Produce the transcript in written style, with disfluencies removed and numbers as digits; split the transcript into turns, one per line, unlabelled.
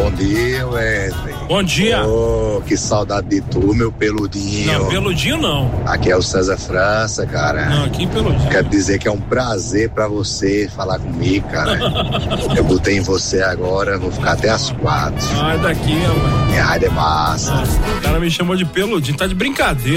Bom dia, Wesley.
Bom dia.
Oh, que saudade de tu, meu peludinho.
Não, peludinho não.
Aqui é o César França, cara.
Não, aqui peludinho.
Quero dizer que é um prazer pra você falar comigo, cara. Eu botei em você agora, vou ficar até às 4.
Sai daqui, rapaz.
Minha rádio é massa.
O cara me chamou de peludinho, tá de brincadeira.